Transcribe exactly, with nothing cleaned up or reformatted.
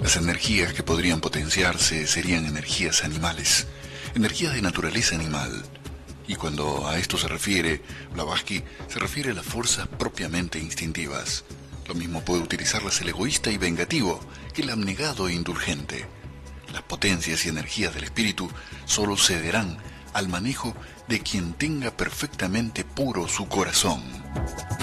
Las energías que podrían potenciarse serían energías animales, energías de naturaleza animal. Y cuando a esto se refiere, Blavatsky se refiere a las fuerzas propiamente instintivas. Lo mismo puede utilizarlas el egoísta y vengativo que el abnegado e indulgente. Las potencias y energías del espíritu solo cederán al manejo de quien tenga perfectamente puro su corazón.